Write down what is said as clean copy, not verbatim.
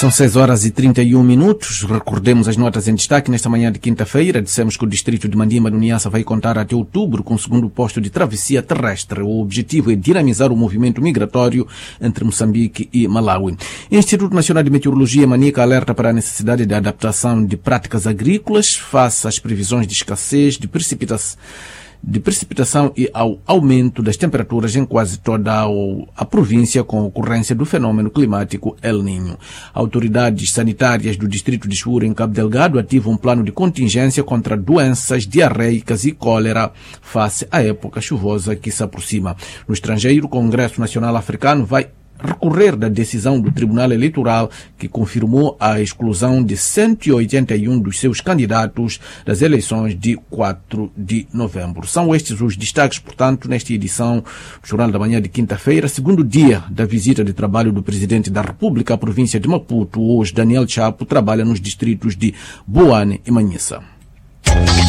São 6h31. Recordemos as notas em destaque nesta manhã de quinta-feira. Dissemos que o distrito de Mandimba, no Niassa, vai contar até outubro com o segundo posto de travessia terrestre. O objetivo é dinamizar o movimento migratório entre Moçambique e Malawi. O Instituto Nacional de Meteorologia, Manica, alerta para a necessidade de adaptação de práticas agrícolas face às previsões de escassez de precipitação e ao aumento das temperaturas em quase toda a província com a ocorrência do fenômeno climático El Niño. Autoridades sanitárias do distrito de Chuura, em Cabo Delgado, ativam um plano de contingência contra doenças diarreicas e cólera face à época chuvosa que se aproxima. No estrangeiro, o Congresso Nacional Africano vai recorrer da decisão do Tribunal Eleitoral que confirmou a exclusão de 181 dos seus candidatos das eleições de 4 de novembro. São estes os destaques, portanto, nesta edição do Jornal da Manhã de quinta-feira, segundo dia da visita de trabalho do Presidente da República à província de Maputo. Hoje, Daniel Chapo trabalha nos distritos de Boane e Manhissa.